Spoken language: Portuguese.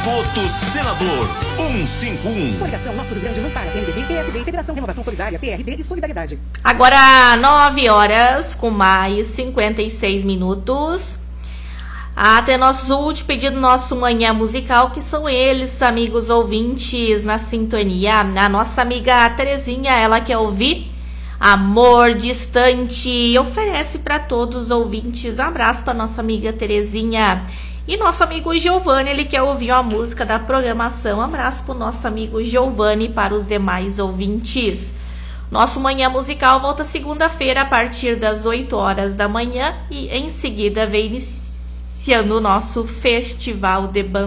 Esgoto Senador 151. Coligação Nosso Rio Grande não para. MDB, PSD, Federação Renovação Solidária, PRD e Solidariedade. Agora 9 horas com mais 56 minutos. Até nosso último pedido, nosso Manhã Musical, que são eles, amigos ouvintes, na sintonia. A nossa amiga Terezinha, ela quer ouvir Amor Distante. Oferece para todos os ouvintes. Um abraço para nossa amiga Terezinha. E nosso amigo Giovanni, ele quer ouvir a música da programação. Um abraço para o nosso amigo Giovanni e para os demais ouvintes. Nosso Manhã Musical volta segunda-feira a partir das 8 horas da manhã. E em seguida vem iniciando o nosso Festival de Bandas.